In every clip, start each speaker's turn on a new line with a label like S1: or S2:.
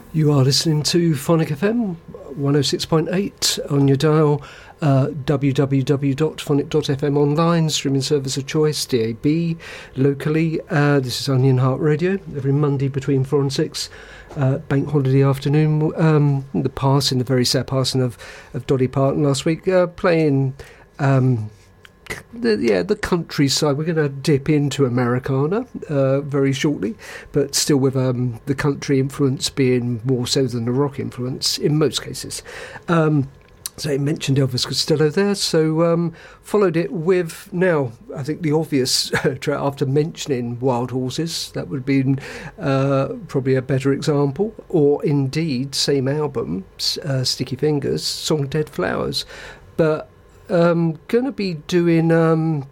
S1: You are listening to Phonic FM 106.8 on your dial, www.phonic.fm online, streaming service of choice, DAB, locally. This is Onion Heart Radio, every Monday between 4 and 6, bank holiday afternoon. The very sad passing of Dolly Parton last week, playing... the countryside. We're going to dip into Americana very shortly, but still with the country influence being more so than the rock influence in most cases. So I mentioned Elvis Costello there, so followed it with, now I think the obvious track after mentioning Wild Horses, that would have been probably a better example, or indeed same album, Sticky Fingers, song Dead Flowers. But going to be doing the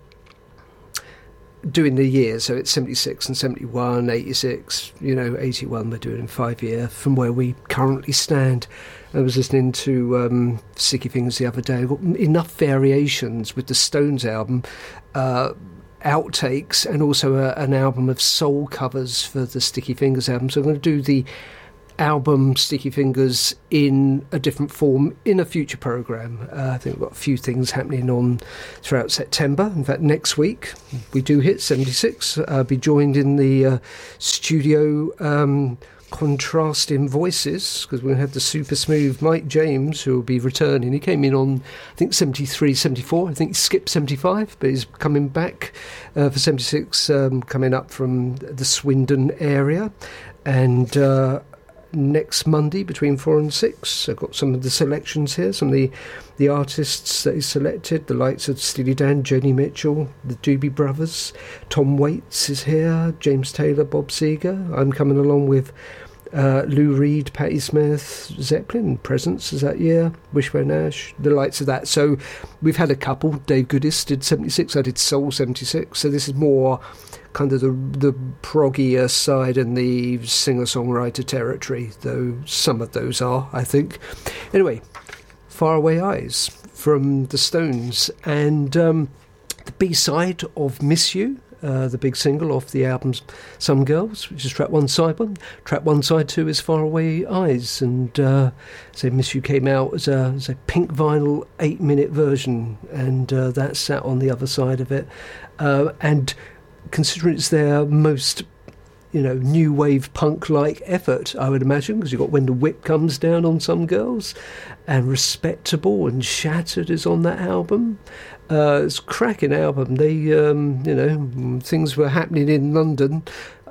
S1: years, so it's 76 and 71, 86, 81 we're doing 5 year from where we currently stand. I was listening to Sticky Fingers the other day. I've got enough variations with the Stones album, outtakes, and also an album of soul covers for the Sticky Fingers album. So I'm going to do the album Sticky Fingers in a different form in a future programme. I think we've got a few things happening on throughout September. In fact, next week we do hit 76. I'll be joined in the studio contrasting voices, because we're going to have the super smooth Mike James, who will be returning. He came in on, I think, 73, 74. I think he skipped 75, but he's coming back for 76, coming up from the Swindon area. And next Monday between 4 and 6. I've got some of the selections here, some of the artists that he selected, the likes of Steely Dan, Joni Mitchell, the Doobie Brothers, Tom Waits is here, James Taylor, Bob Seger. I'm coming along with Lou Reed, Patti Smith, Zeppelin, Presence is that year, Wishbone Ash, the likes of that. So we've had a couple. Dave Goodis did 76, I did Soul 76, so this is more kind of the proggier side and the singer-songwriter territory, though some of those are, I think. Anyway, Faraway Eyes from the Stones, and the B-side of Miss You, the big single off the album Some Girls, which is track 1, side 1. Track 1, side 2 is Faraway Eyes, and so Miss You came out as a pink vinyl 8-minute version, and that sat on the other side of it. And considering it's their most, new wave punk-like effort, I would imagine, because you've got When the Whip Comes Down on Some Girls, and Respectable and Shattered is on that album. It's a cracking album. They, things were happening in London,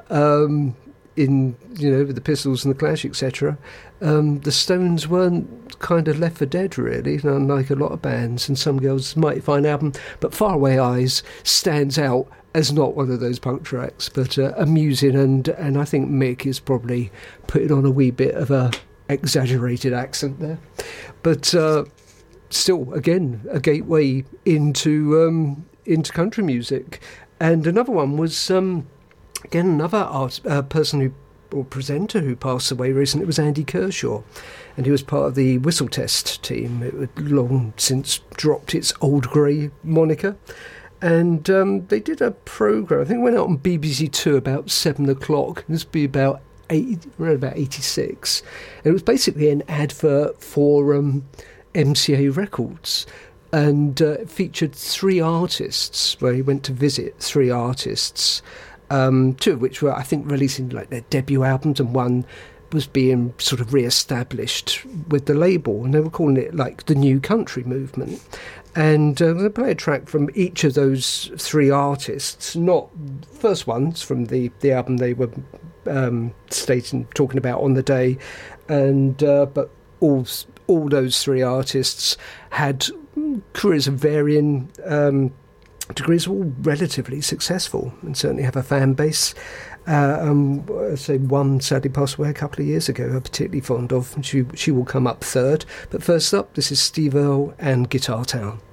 S1: with the Pistols and the Clash, etc. The Stones weren't kind of left for dead, really, unlike a lot of bands, and Some Girls, mighty fine album, but Faraway Eyes stands out as not one of those punk tracks, but amusing, and I think Mick is probably putting on a wee bit of a exaggerated accent there, but still, again, a gateway into country music. And another one was again another person or presenter who passed away recently. It was Andy Kershaw, and he was part of the Whistle Test team. It had long since dropped its old grey moniker. And they did a programme, I think it went out on BBC Two about 7 o'clock. This would be about 86. And it was basically an advert for MCA Records. And it featured 3 artists, where he went to visit 3 artists, 2 of which were, I think, releasing like their debut albums, and one was being sort of re-established with the label, and they were calling it like the New Country Movement. And I'm going to play a track from each of those 3 artists, not first ones from the album they were talking about on the day, and but all those 3 artists had careers of varying degrees, all relatively successful, and certainly have a fan base. Say one sadly passed away a couple of years ago, I'm particularly fond of, and she will come up third. But first up, this is Steve Earle and Guitar Town.